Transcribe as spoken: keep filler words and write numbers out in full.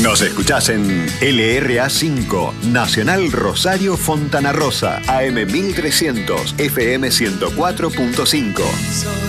Nos escuchás en L R A cinco, Nacional Rosario Fontana Rosa, A M mil trescientos, F M ciento cuatro punto cinco.